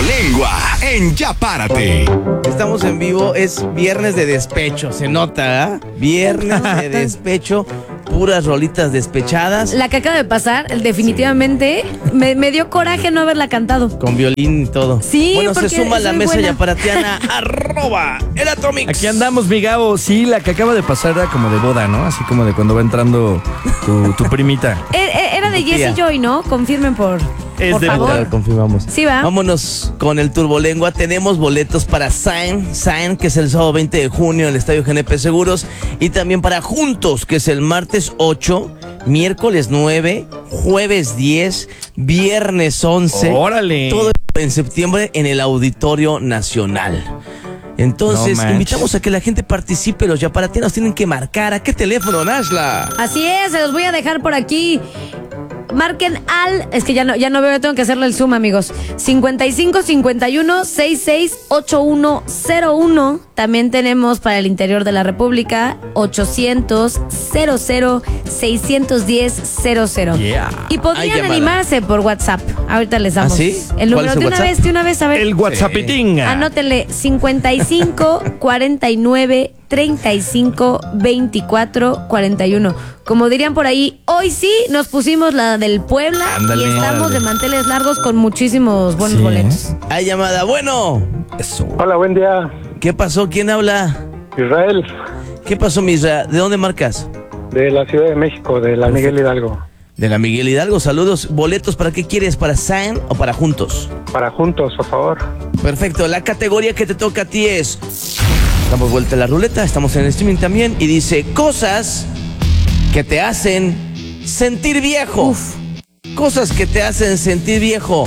Lengua en Ya Párate. Estamos en vivo, es viernes de despecho, se nota, ¿eh? Viernes de despecho, puras rolitas despechadas. La que acaba de pasar, definitivamente, me dio coraje no haberla cantado. Con violín y todo. Sí, bueno, se porque suma a la soy mesa buena. yaparatiana, @el Atomix. Aquí andamos, mi Gabo. Sí, la que acaba de pasar era como de boda, ¿no? Así como de cuando va entrando tu primita. Era de Tía. Jessie Joy, ¿no? Confirmen por Es de favor. boda. Claro, confirmamos. Sí, va. Vámonos con el Turbolengua. Tenemos boletos para Sign, que es el sábado 20 de junio en el Estadio GNP Seguros. Y también para Juntos, que es el martes 8, miércoles 9, jueves 10, viernes 11. ¡Órale! Todo en septiembre en el Auditorio Nacional. Entonces, No manches. invitamos a que la gente participe. Los yaparatianos tienen que marcar. ¿A qué teléfono, Nashla? Así es, se los voy a dejar por aquí. Marquen es que ya no veo, tengo que hacerle el zoom, amigos. 55 51 66 8101. También tenemos para el interior de la República 800 00 610 00. Yeah. Y Hay podrían llamada. animarse por WhatsApp. Ahorita les damos ¿Ah, sí? el ¿Cuál número es el de WhatsApp? una vez, a ver. El WhatsAppitinga. Anótenle 55 49 35 24 41. Como dirían por ahí, hoy sí nos pusimos la del Puebla. Ándale, y estamos ándale. de manteles largos con muchísimos buenos Sí, boletos. Hay llamada. Bueno, Eso. Hola, buen día. ¿qué pasó? ¿Quién habla? Israel, ¿Qué pasó, Misra? ¿De dónde marcas? de la Ciudad de México, de la Miguel Hidalgo. De la Miguel Hidalgo. Saludos. ¿Boletos para qué quieres? ¿Para Sign o para Juntos? Para Juntos, por favor. Perfecto. La categoría que te toca a ti es... Damos vuelta a la ruleta. Estamos en el streaming también. Y dice, cosas que te hacen sentir viejo. Uf. Cosas que te hacen sentir viejo.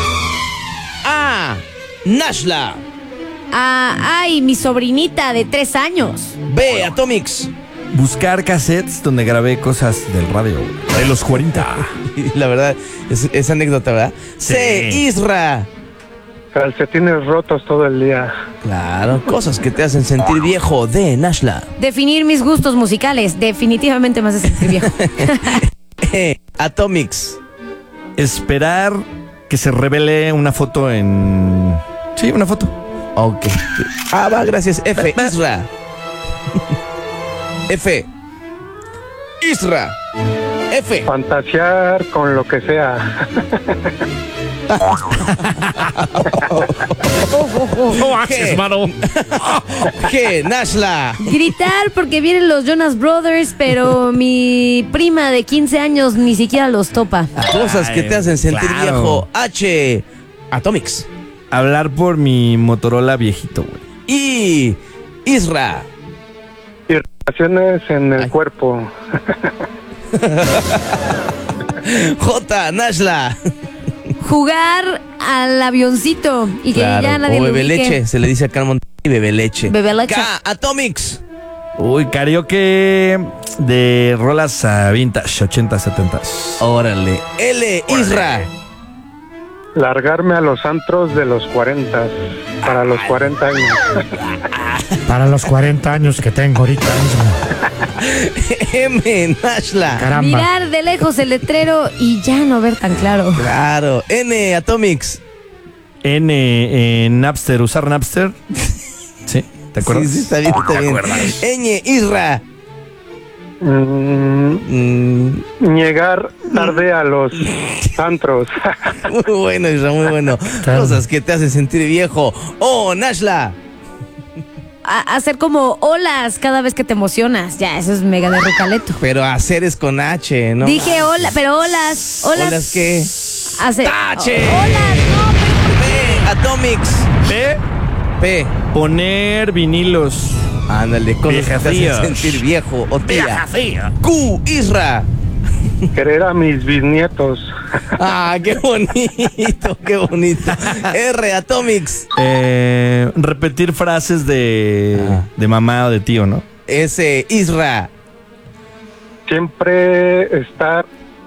A. Nashla. Ay, mi sobrinita de 3 años. B. Atomix. Buscar cassettes donde grabé cosas del radio. De los 40. La verdad, es anécdota, ¿verdad? C. Sí. Isra. Calcetines rotos todo el día. Claro, cosas que te hacen sentir viejo. D. Nashla. Definir mis gustos musicales definitivamente me hace sentir viejo. E. Atomix. Esperar que se revele una foto en... Sí, una foto. Ok. Ah, va, gracias. F. Isra. F. Isra. F. Fantasear con lo que sea. G. G. Nashla. Gritar porque vienen los Jonas Brothers, pero mi prima de 15 años ni siquiera los topa. Cosas que te hacen sentir Claro. viejo. H. Atomix. Hablar por mi Motorola viejito, güey. Y. Isra. Irritaciones en el cuerpo. J. Nashla. Jugar al avioncito y que ya nadie o lo bebe ubique. leche. Se le dice acá en Monterrey bebe leche. Bebe leche. K. Atomix. Uy, karaoke de rolas vintage, 80, 70. Órale. L. Isra. Largarme a los antros de los 40. Para los 40 años. Para los 40 años que tengo ahorita mismo. M. Nashla. Caramba. Mirar de lejos el letrero y ya no ver tan claro. Claro. N. Atomix. Napster, usar Napster. Sí, ¿te acuerdas? Sí, está bien, está bien. Ñ. Isra. Llegar tarde a los antros. Muy bueno, Isra, muy bueno. Cosas que te hacen sentir viejo. O. Nashla. Hacer como olas cada vez que te emocionas. Ya, eso es mega de rucaleto. Pero hacer es con H, ¿no? Dije hola, pero olas. ¿Olas qué? ¡Tache! Olas, P. Atomix. ¿Ve? P. Poner vinilos. Ándale, cosas que te Viejecillos. hacen sentir viejo. O tía. Q. Isra. Querer a mis bisnietos. Ah, qué bonito, qué bonito. R. Atomix. Repetir frases de mamá o de tío, ¿no? S. Isra. Siempre estar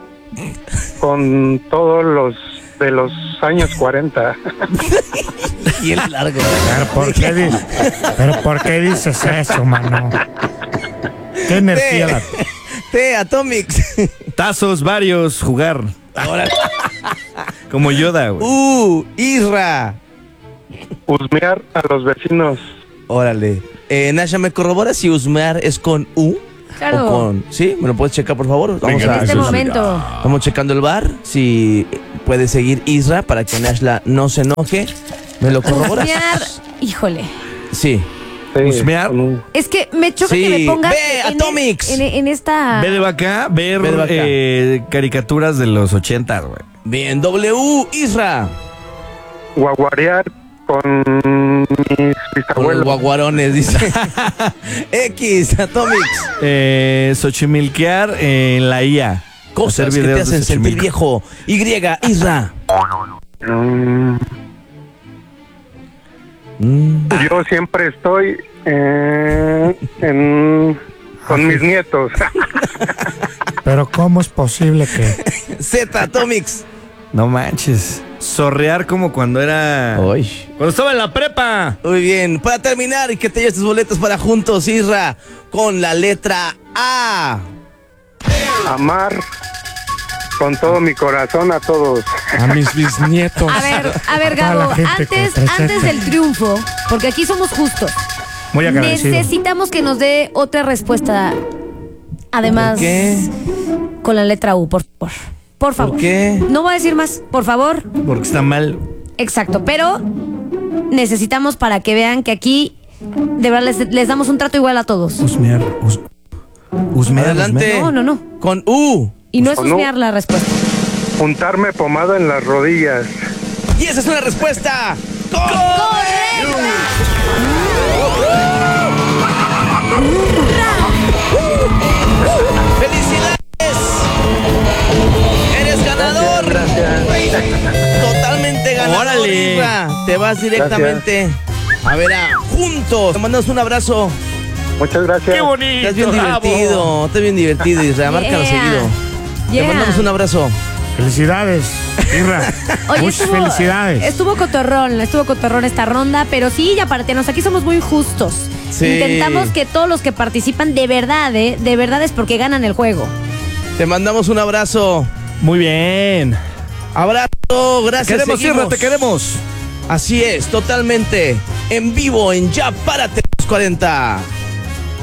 con todos los de los años 40. Y el largo. Pero ¿por qué dices eso, mano? ¿Qué energía la... T. Atomix. Tazos varios, jugar. Ahora. Como Yoda, güey. Isra. husmear a los vecinos. Órale. Nasha, ¿me corroboras si husmear es con U? Claro. O con... ¿Sí? ¿Me lo puedes checar, por favor? Vamos En a... este momento. Estamos checando el bar. Si puede seguir Isra para que Nashla no se enoje. ¿Me lo corroboras? Husmear, híjole. Sí. Sí, Husmear. con un- Es que me choca Sí, que me pongas ve, Atomics. en esta... Ve de vaca, ver Ve de vaca. caricaturas de los 80, güey. Bien, W, Isra. guaguarear con mis Con los bisabuelos. guaguarones, dice. X, Atomics. Xochimilquear en la IA. Cosas Hacer que te videos de hacen sentir Xochimilco. viejo. Y, Isra. Mm, Yo siempre estoy con mis nietos. Pero ¿cómo es posible que Z, Atomics. No manches. Zorrear como cuando era... Uy. Cuando estaba en la prepa. Muy bien. Para terminar y que te lleves tus boletos para Juntos, Isra, con la letra A. Amar con todo mi corazón a todos. a mis bisnietos? A ver, toda Gabo, la gente que antes presente. del triunfo, porque aquí somos justos, Muy agradecido. necesitamos que nos dé otra respuesta. Además, ¿Por qué? con la letra U, por favor. Por favor. ¿Por qué? No voy a decir más, por favor. Porque está mal. Exacto, pero necesitamos para que vean que aquí de verdad les damos un trato igual a todos. Husmear. Husmear. Adelante. No. Con U. Y no es ¿O no? husmear la respuesta. Juntarme pomada en las rodillas. Y esa es una respuesta. ¡Felicidades! ¡Eres ganador! Gracias. Totalmente ganador. ¡Órale! Isra. Te vas directamente a ver a Juntos. Te mandamos un abrazo. Muchas gracias. ¡Qué bonito! Estás bien divertido. Estás bien divertido, Isra. Márcanos Yeah. seguido. Yeah. Te mandamos un abrazo. Felicidades, Irra. Oye, Muchas felicidades. Estuvo cotorrón esta ronda, pero sí, ya partenos, aquí somos muy justos. Sí. Intentamos que todos los que participan de verdad es porque ganan el juego. Te mandamos un abrazo. Muy bien. Abrazo, gracias. Te queremos, seguimos. Irra, te queremos. Así es, totalmente. En vivo en Ya Párate los 40.